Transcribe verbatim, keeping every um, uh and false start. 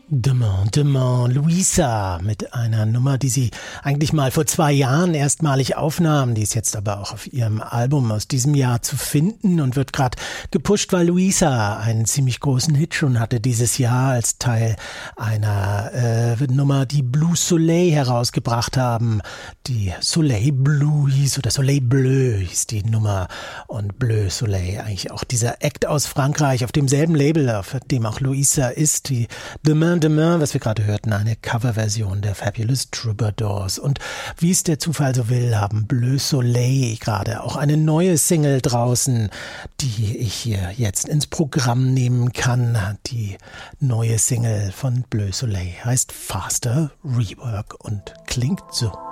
Demain, Demain, Louisa mit einer Nummer, die sie eigentlich mal vor zwei Jahren erstmalig aufnahm. Die ist jetzt aber auch auf ihrem Album aus diesem Jahr zu finden und wird gerade gepusht, weil Louisa einen ziemlich großen Hit schon hatte dieses Jahr als Teil einer äh, Nummer, die Blue Soleil herausgebracht haben. Die Soleil Blue hieß oder Soleil Bleu hieß die Nummer und Bleu Soleil, eigentlich auch dieser Act aus Frankreich auf demselben Label, auf dem auch Louisa ist, die Demain, Demain, was wir gerade hörten, eine Coverversion der Fabulous Troubadours. Und wie es der Zufall so will, haben Bleu Soleil gerade auch eine neue Single draußen, die ich hier jetzt ins Programm nehmen kann. Die neue Single von Bleu Soleil heißt Faster Rework und klingt so.